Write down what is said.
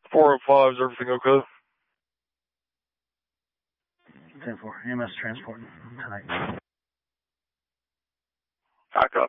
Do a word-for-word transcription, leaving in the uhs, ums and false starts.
four oh five, is everything okay? ten four, E M S transport tonight. Back up.